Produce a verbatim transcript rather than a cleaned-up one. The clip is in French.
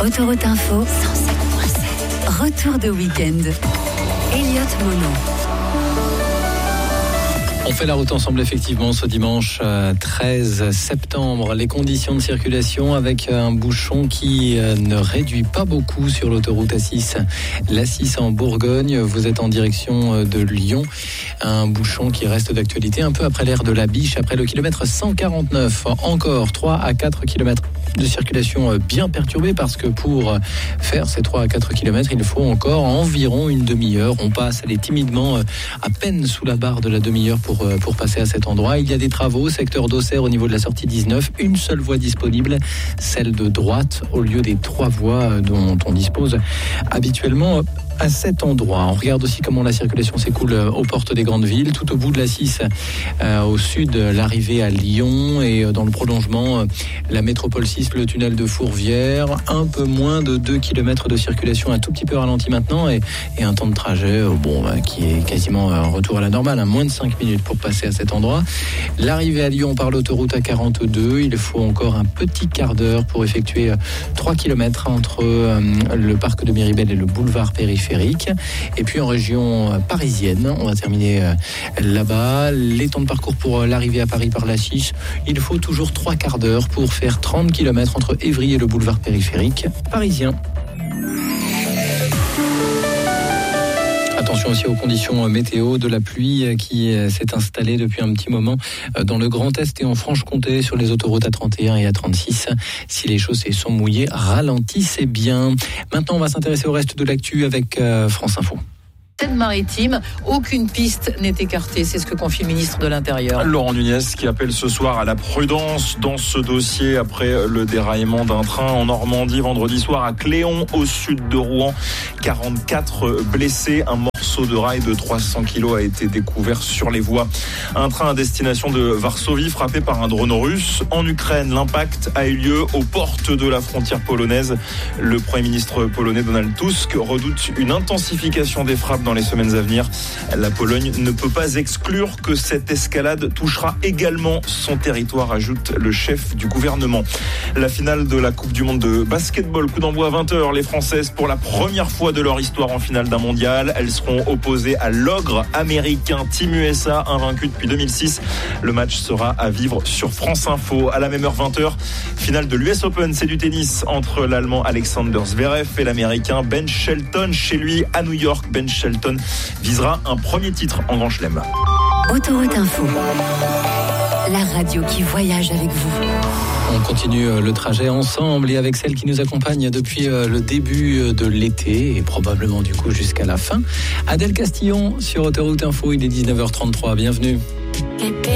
Autoroute Info cent sept virgule sept. Retour de week-end. Elliott Mono. On fait la route ensemble effectivement ce dimanche treize septembre. Les conditions de circulation avec un bouchon qui ne réduit pas beaucoup sur l'autoroute A six. l'A six en Bourgogne, vous êtes en direction de Lyon. Un bouchon qui reste d'actualité un peu après l'aire de la Biche, après le kilomètre cent quarante-neuf. Encore trois à quatre kilomètres de circulation bien perturbée parce que pour faire ces trois à quatre kilomètres, il faut encore environ une demi-heure. On passe allez, timidement à peine sous la barre de la demi-heure pour pour passer à cet endroit. Il y a des travaux, secteur d'Auxerre au niveau de la sortie dix-neuf, une seule voie disponible, celle de droite, au lieu des trois voies dont on dispose habituellement à cet endroit. On regarde aussi comment la circulation s'écoule aux portes des grandes villes, tout au bout de l'A six, euh, au sud, l'arrivée à Lyon et dans le prolongement, la métropole six, le tunnel de Fourvière, un peu moins de deux kilomètres de circulation, un tout petit peu ralenti maintenant et, et un temps de trajet bon, bah, qui est quasiment un retour à la normale, hein, moins de cinq minutes pour passer à cet endroit. L'arrivée à Lyon par l'autoroute A quarante-deux, il faut encore un petit quart d'heure pour effectuer trois kilomètres entre euh, le parc de Miribel et le boulevard périphérique. Et puis en région parisienne, on va terminer là-bas. Les temps de parcours pour l'arrivée à Paris par l'A six, il faut toujours trois quarts d'heure pour faire trente kilomètres entre Évry et le boulevard périphérique parisien. Attention aussi aux conditions météo, de la pluie qui s'est installée depuis un petit moment dans le Grand Est et en Franche-Comté sur les autoroutes A trente et un et A trente-six. Si les chaussées sont mouillées, ralentissez bien. Maintenant, on va s'intéresser au reste de l'actu avec France Info. Seine-Maritime, aucune piste n'est écartée, c'est ce que confie le ministre de l'Intérieur. Laurent Nunez qui appelle ce soir à la prudence dans ce dossier après le déraillement d'un train en Normandie vendredi soir à Cléon au sud de Rouen. quarante-quatre blessés, un morceau de rail de trois cents kilos a été découvert sur les voies. Un train à destination de Varsovie frappé par un drone russe. En Ukraine, l'impact a eu lieu aux portes de la frontière polonaise. Le Premier ministre polonais Donald Tusk redoute une intensification des frappes dans les semaines à venir. La Pologne ne peut pas exclure que cette escalade touchera également son territoire, ajoute le chef du gouvernement. La finale de la Coupe du Monde de basketball, coup d'envoi à vingt heures. Les Françaises, pour la première fois de leur histoire en finale d'un mondial, elles seront opposées à l'ogre américain Team U S A, invaincu depuis deux mille six. Le match sera à vivre sur France Info. À la même heure, vingt heures, finale de l'U S Open, c'est du tennis entre l'Allemand Alexander Zverev et l'Américain Ben Shelton. Chez lui, à New York, Ben Shelton visera un premier titre en Grand Chelem. Autoroute Info, la radio qui voyage avec vous. On continue le trajet ensemble et avec celle qui nous accompagne depuis le début de l'été et probablement du coup jusqu'à la fin. Adèle Castillon sur Autoroute Info, il est dix-neuf heures trente-trois, bienvenue.